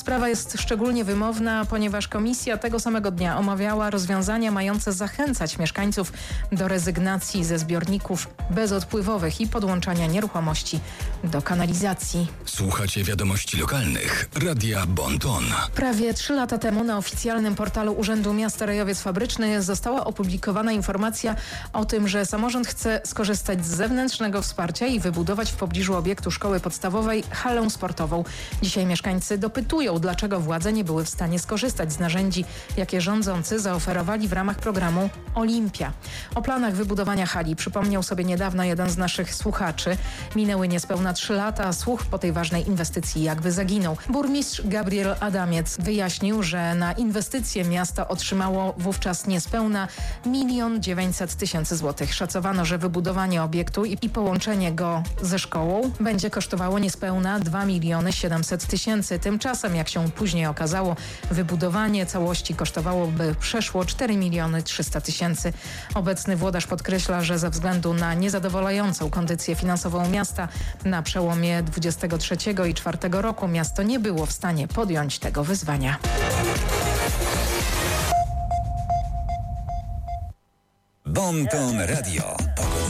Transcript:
Sprawa jest szczególnie wymowna, ponieważ komisja tego samego dnia omawiała rozwiązania mające zachęcać mieszkańców do rezygnacji ze zbiorników bezodpływowych i podłączania nieruchomości do kanalizacji. Słuchacie wiadomości lokalnych Radia Bon Ton. Prawie 3 lata temu na oficjalnym portalu Urzędu Miasta Rejowiec Fabryczny została opublikowana informacja o tym, że samorząd chce skorzystać z zewnętrznego wsparcia i wybudować w pobliżu obiektu szkoły podstawowej halę sportową. Dzisiaj mieszkańcy dopytują, dlaczego władze nie były w stanie skorzystać z narzędzi, jakie rządzący zaoferowali w ramach programu Olimpia. O planach wybudowania hali przypomniał sobie niedawno jeden z naszych słuchaczy. Minęły niespełna 3 lata, a słuch po tej ważnej inwestycji jakby zaginął. Burmistrz Gabriel Adamiec wyjaśnił, że na inwestycje miasto otrzymało wówczas niespełna 1 900 000 złotych. Szacowano, że wybudowanie obiektu i połączenie go ze szkołą będzie kosztowało niespełna 2 700 000. Tymczasem, jak się później okazało, wybudowanie całości kosztowałoby przeszło 4 300 000. Obecny włodarz podkreśla, że ze względu na niezadowalającą kondycję finansową miasta na przełomie 23 i 24 roku miasto nie było w stanie podjąć tego wyzwania. Bon Ton Radio.